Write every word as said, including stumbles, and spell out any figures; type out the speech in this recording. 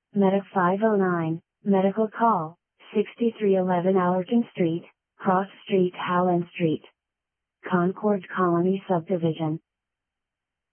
Medic five oh nine, Medical Call, sixty-three eleven Allerton Street, Cross Street, Howland Street. Concord Colony Subdivision.